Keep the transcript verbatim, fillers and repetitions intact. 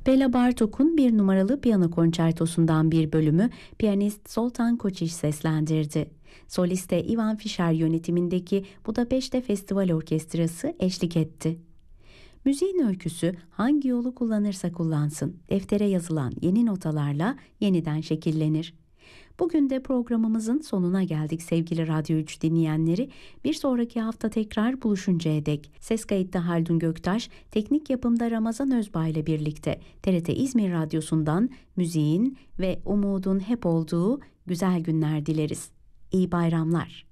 Bela Bartok'un bir numaralı piyano konçertosundan bir bölümü piyanist Zoltan Koçiş seslendirdi. Soliste Ivan Fischer yönetimindeki Budapeşte Festival Orkestrası eşlik etti. Müziğin öyküsü hangi yolu kullanırsa kullansın, deftere yazılan yeni notalarla yeniden şekillenir. Bugün de programımızın sonuna geldik sevgili Radyo üç dinleyenleri. Bir sonraki hafta tekrar buluşuncaya dek ses kayıtta Haldun Göktaş, teknik yapımda Ramazan Özbay ile birlikte T R T İzmir Radyosu'ndan müziğin ve umudun hep olduğu güzel günler dileriz. İyi bayramlar.